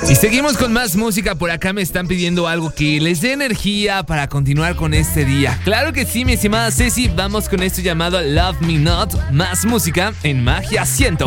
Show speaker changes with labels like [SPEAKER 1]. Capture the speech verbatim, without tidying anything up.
[SPEAKER 1] Y seguimos con más música. Por acá me están pidiendo algo que les dé energía para continuar con este día. Claro que sí, mi estimada Ceci. Vamos con esto llamado Love Me Not. Más música en Magia ciento